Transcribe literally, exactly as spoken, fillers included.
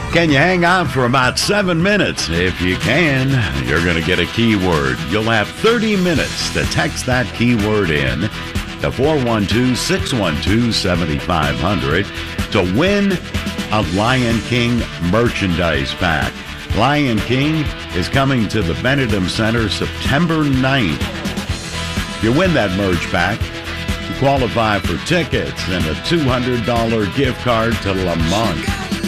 Can you hang on for about seven minutes? If you can, you're going to get a keyword. You'll have thirty minutes to text that keyword in to four one two, six one two, seven five zero zero to win a Lion King merchandise pack. Lion King is coming to the Benedum Center September ninth. If you win that merch pack, you qualify for tickets and a two hundred dollars gift card to Lamont.